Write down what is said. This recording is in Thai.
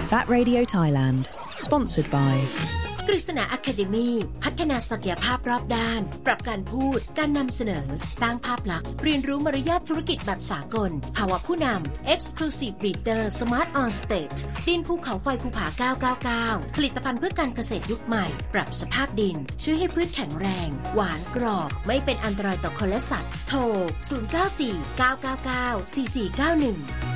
VAT Radio Thailand Sponsored by กฤษณา Academy พัฒนาศักยภาพรอบด้านปรับการพูดการนำเสนอสร้างภาพลักษณ์เรียนรู้มารยาทธุรกิจแบบสากลภาวะผู้นำ Exclusive Leader Smart on Stage ดินภูเขาไฟภูผา999ผลิตภัณฑ์เพื่อการเกษตรยุคใหม่ปรับสภาพดินช่วยให้พืชแข็งแรงหวานกรอบไม่เป็นอันตรายต่อคนและสัตว์โทร0949994491